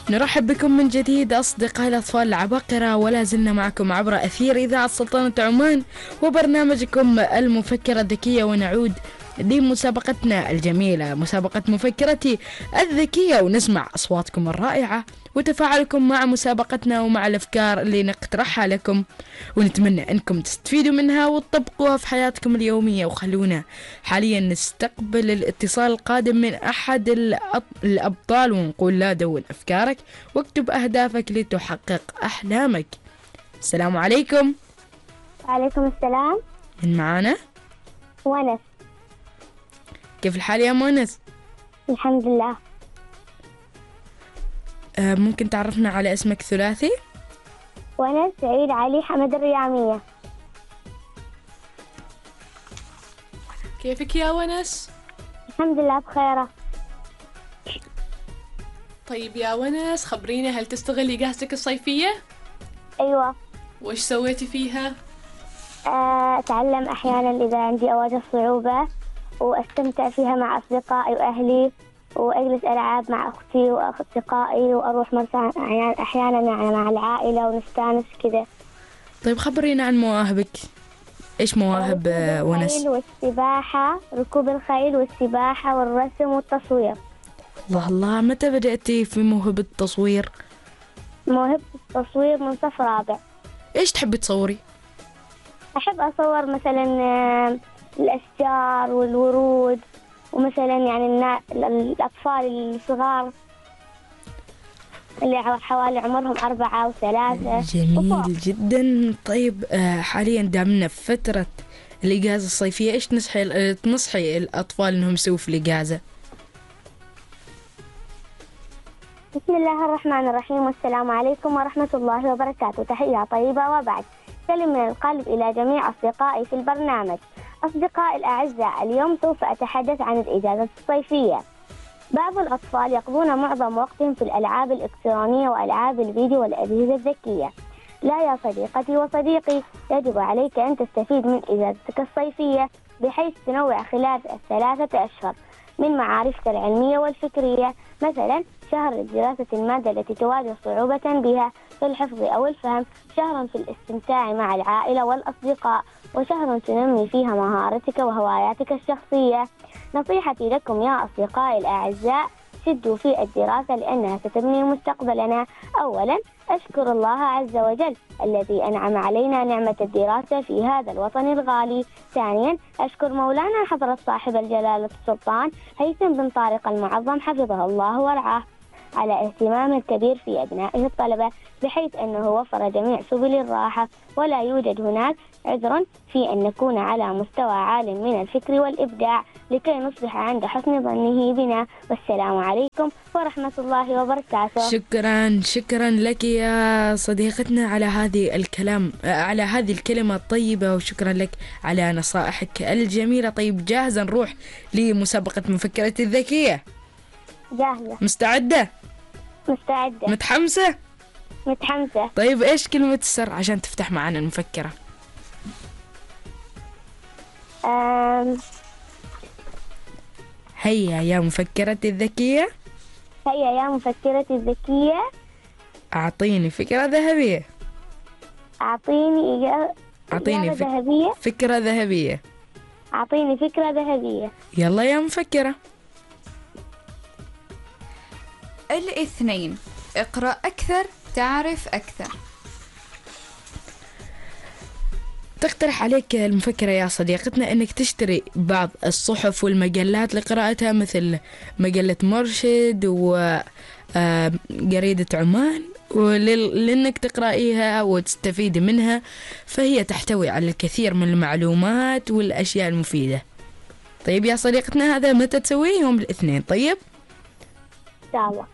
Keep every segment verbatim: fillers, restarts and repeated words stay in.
نرحب بكم من جديد أصدقاء الأطفال العباقرة، ولا زلنا معكم عبر أثير إذاعة سلطنة عمان وبرنامجكم المفكرة الذكية، ونعود لمسابقتنا الجميلة مسابقة مفكرتي الذكية، ونسمع أصواتكم الرائعة وتفاعلكم مع مسابقتنا ومع الأفكار اللي نقترحها لكم، ونتمنى أنكم تستفيدوا منها وتطبقوها في حياتكم اليومية. وخلونا حاليا نستقبل الاتصال القادم من أحد الأبطال ونقول لا دون أفكارك واكتب أهدافك لتحقق أحلامك. السلام عليكم. وعليكم السلام. من معانا؟ ونس. كيف الحال يا مونس؟ الحمد لله. آه ممكن تعرفنا على اسمك ثلاثي؟ ونس سعيد علي حمد الريامية. كيفك يا ونس؟ الحمد لله بخيرة. طيب يا ونس خبرينا، هل تستغلي إجازتك الصيفية؟ أيوة. وإيش سويتي فيها؟ أتعلم أحيانا إذا عندي أواجه صعوبة، وأستمتع فيها مع أصدقائي وأهلي، وأجلس ألعب مع أختي وأصدقائي، وأروح مرسى أحيانا يعني مع العائلة ونستانس كذا. طيب خبرينا عن مواهبك، إيش مواهب ونس؟ ركوب الخيل والسباحة، ركوب الخيل والسباحة والرسم والتصوير. الله الله، متى بدأتي في موهبة التصوير؟ موهبة التصوير من صف رابع. إيش تحبي تصوري؟ أحب أصور مثلا الأشجار والورود، ومثلا يعني الأطفال الصغار اللي حوالي عمرهم أربعة وثلاثة. جميل وفوق. جدا. طيب آه حاليا دامنا في فترة الإجازة الصيفية، إيش تنصحي تنصحي الأطفال إنهم يسووا في الإجازة؟ بسم الله الرحمن الرحيم، والسلام عليكم ورحمة الله وبركاته. تحية طيبة وبعد. سلم من القلب إلى جميع أصدقائي في البرنامج. أصدقائي الأعزاء، اليوم سوف أتحدث عن الإجازة الصيفية. بعض الأطفال يقضون معظم وقتهم في الألعاب الإلكترونية وألعاب الفيديو والأجهزة الذكية. لا يا صديقتي وصديقي، يجب عليك أن تستفيد من إجازتك الصيفية بحيث تنوع خلال الثلاثة أشهر من معارفك العلمية والفكرية. مثلا شهر لدراسة المادة التي تواجه صعوبة بها في الحفظ أو الفهم، شهر في الاستمتاع مع العائلة والأصدقاء، وشهر تنمي فيها مهارتك وهواياتك الشخصية. نصيحتي لكم يا أصدقائي الأعزاء، شدوا في الدراسة لأنها ستبني مستقبلنا. أولا أشكر الله عز وجل الذي أنعم علينا نعمة الدراسة في هذا الوطن الغالي. ثانيا أشكر مولانا حضرة صاحب الجلالة السلطان هيثم بن طارق المعظم حفظه الله ورعاه على اهتمامه الكبير في أبنائه الطلبة، بحيث أنه وفر جميع سبل الراحة، ولا يوجد هناك عذر في أن نكون على مستوى عال من الفكر والإبداع لكي نصبح عند حسن ظنه بنا. والسلام عليكم ورحمة الله وبركاته. شكرا شكرا لك يا صديقتنا على هذه الكلام على هذه الكلمة الطيبة، وشكرا لك على نصائحك الجميلة. طيب جاهزة نروح لمسابقة مفكرة الذكية؟ جاهزة. مستعدة؟ مستعدة. متحمسة؟ متحمسة. طيب إيش كلمة السر عشان تفتح معنا المفكرة؟ أم... هيا يا مفكرة الذكية، هيا يا مفكرة الذكية، أعطيني فكرة ذهبية. أعطيني إجابة أعطيني فك... ذهبية. فكرة ذهبية. أعطيني فكرة ذهبية. يلا يا مفكرة. الاثنين، اقرأ أكثر تعرف أكثر. تقترح عليك المفكرة يا صديقتنا أنك تشتري بعض الصحف والمجلات لقراءتها، مثل مجلة مرشد وجريدة عمان، ولأنك تقرأيها وتستفيد منها، فهي تحتوي على الكثير من المعلومات والأشياء المفيدة. طيب يا صديقتنا، هذا متى تسويه؟ يوم الاثنين. طيب دعوة.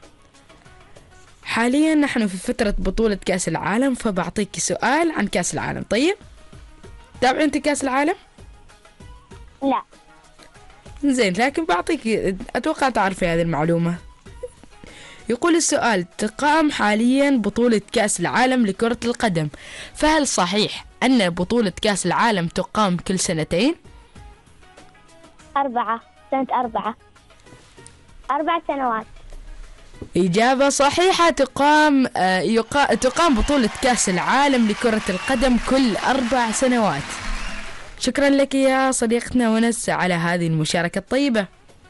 حاليا نحن في فترة بطولة كأس العالم، فبعطيك سؤال عن كأس العالم. طيب تابع أنت كأس العالم؟ لا. زين، لكن بعطيك، أتوقع تعرفي هذه المعلومة. يقول السؤال: تقام حاليا بطولة كأس العالم لكرة القدم، فهل صحيح أن بطولة كأس العالم تقام كل سنتين؟ أربعة. سنة أربعة. أربع سنوات. إجابة صحيحة. تقام آه يقا... تقام بطولة كأس العالم لكرة القدم كل أربع سنوات. شكرا لك يا صديقتنا ونس على هذه المشاركة الطيبة.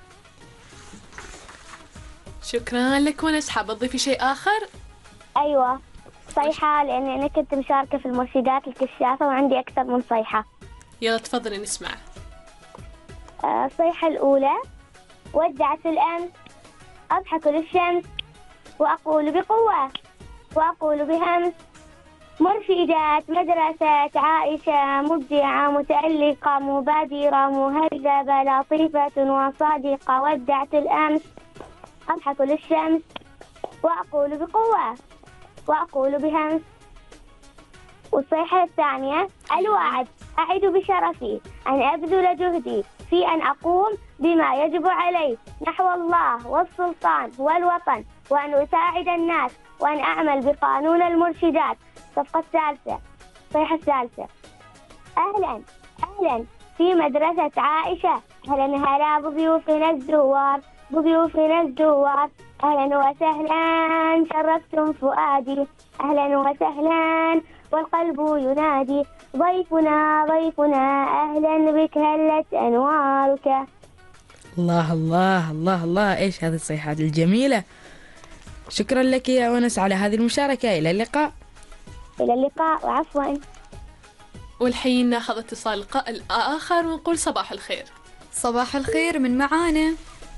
شكرا لك ونس. حابة تضيفي شيء آخر؟ أيوة، صيحة، لأني أنا كنت مشاركة في المرشدات الكشافة وعندي أكثر من صيحة. يلا تفضلي نسمع. آه، الصيحة الأولى: ودعت الأمس، أضحك للشمس وأقول بقوة وأقول بهمس، مرشدات مدرسة عائشة، مبدعة متألقة مبادرة مهذبة لطيفة وصادقة، ودعت الأمس، أضحك للشمس وأقول بقوة وأقول بهمس. والصيحة الثانية: الوعد، أعد بشرفي أن أبذل جهدي في أن أقوم بما يجب علي نحو الله والسلطان والوطن، وأن أساعد الناس، وأن أعمل بقانون المرشدات. الصفقة الثالثة، الصيحة الثالثة: أهلا أهلا في مدرسة عائشة، أهلا هلا بضيوفنا الزوار بضيوفنا الزوار، أهلا وسهلا شرفتم فؤادي، أهلا وسهلا والقلب ينادي، ضيفنا ضيفنا أهلا بك هلت أنوارك. الله الله الله الله، إيش هذه الصيحات الجميلة. شكرا لك يا ونس على هذه المشاركة. إلى اللقاء. إلى اللقاء وعفوا. والحين ناخذ اتصال الآخر ونقول صباح الخير. صباح الخير، من معانا؟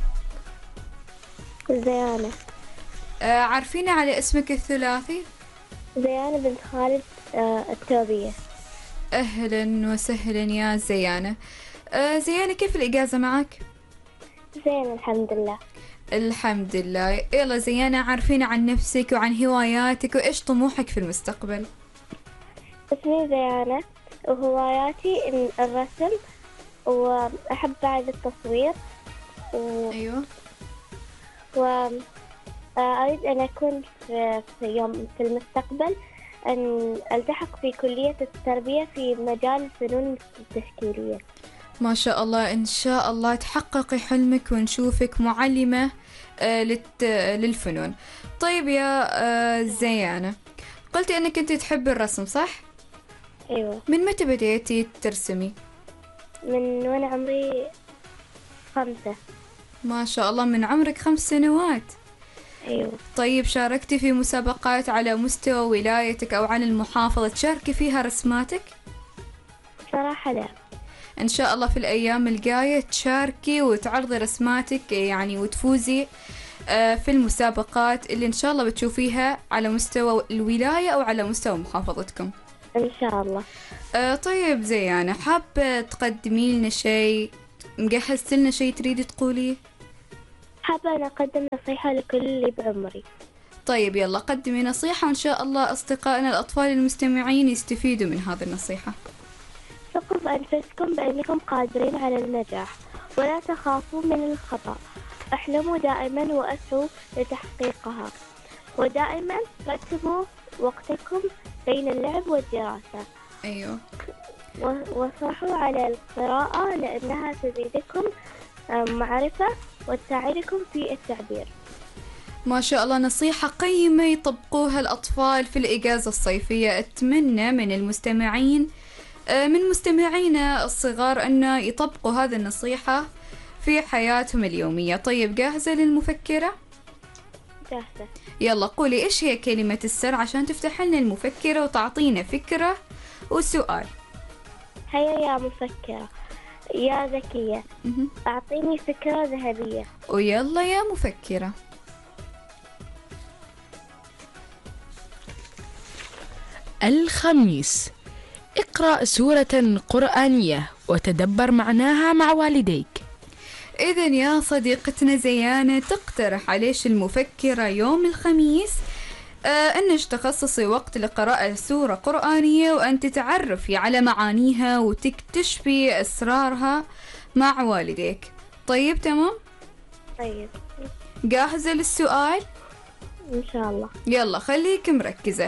زيانة. آه عارفين على اسمك الثلاثي؟ زيانة بنت خالد آه التوبية. أهلا وسهلا يا زيانة. آه زيانة، كيف الإجازة معك؟ زين الحمد لله. الحمد لله. يلا زيانة، عارفين عن نفسك وعن هواياتك وإيش طموحك في المستقبل؟ اسمي زيانة وهواياتي الرسم، وأحب بعد التصوير و... أيوة. وأريد أن أكون في... في يوم في المستقبل أن ألتحق في كلية التربية في مجال الفنون التشكيلية. ما شاء الله، إن شاء الله تحققي حلمك ونشوفك معلمة آه للت... للفنون. طيب يا آه زيانة، قلتي أنك كنت تحبي الرسم صح؟ أيوة. من متى بديتي ترسمي؟ من وأنا عمري خمسة. ما شاء الله، من عمرك خمس سنوات. أيوة. طيب شاركتي في مسابقات على مستوى ولايتك أو على المحافظة تشاركي فيها رسماتك؟ صراحة لا. إن شاء الله في الأيام الجاية تشاركي وتعرضي رسماتك يعني وتفوزي في المسابقات اللي إن شاء الله بتشوفيها على مستوى الولاية أو على مستوى محافظتكم إن شاء الله. طيب زيانة، حابة تقدمي لنا شيء؟ مجهزت لنا شيء تريدي تقوليه؟ حابة أن أقدم نصيحة لكل اللي بعمري. طيب يلا قدمي نصيحة وإن شاء الله أصدقائنا الأطفال المستمعين يستفيدوا من هذه النصيحة. ثقوا بأنفسكم بأنكم قادرين على النجاح ولا تخافوا من الخطأ. احلموا دائما وأسعوا لتحقيقها، ودائما رتبوا وقتكم بين اللعب والدراسة. أيوة. وصحوا على القراءة لأنها تزيدكم معرفة وتساعدكم في التعبير. ما شاء الله، نصيحة قيمة يطبقوها الأطفال في الإجازة الصيفية. أتمنى من المستمعين من مستمعينا الصغار أن يطبقوا هذه النصيحة في حياتهم اليومية. طيب جاهزة للمفكرة؟ جاهزة. يلا قولي إيش هي كلمة السر عشان تفتح لنا المفكرة وتعطينا فكرة وسؤال. هيا يا مفكرة يا ذكية، أعطيني فكرة ذهبية. ويلا يا مفكرة. الخميس. اقرأ سورة قرآنية وتدبر معناها مع والديك. إذن يا صديقتنا زيانة، تقترح عليش المفكرة يوم الخميس آه أنش تخصصي وقت لقراءة سورة قرآنية وأن تتعرفي على معانيها وتكتشفي أسرارها مع والديك. طيب تمام؟ طيب. جاهزة للسؤال؟ إن شاء الله. يلا خليك مركزة.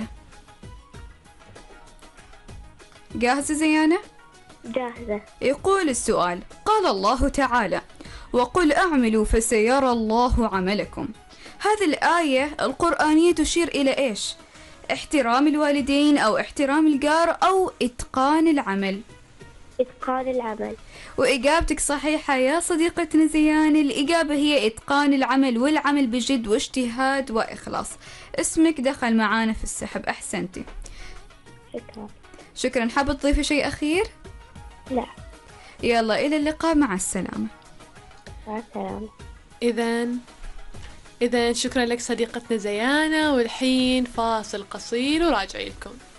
جاهزة زيانة؟ جاهزة. يقول السؤال: قال الله تعالى: وقل أعملوا فسيرى الله عملكم. هذه الآية القرآنية تشير إلى إيش؟ احترام الوالدين أو احترام الجار أو إتقان العمل؟ إتقان العمل. وإجابتك صحيحة يا صديقتنا زيان، الإجابة هي إتقان العمل والعمل بجد واجتهاد وإخلاص. اسمك دخل معانا في السحب، أحسنتي. شكرا. شكرا. حابة تضيفي شيء أخير؟ لا. يلا إلى اللقاء، مع السلامة. مع السلامة. إذا إذا شكرا لك صديقتنا زيانة، والحين فاصل قصير وراجعين لكم.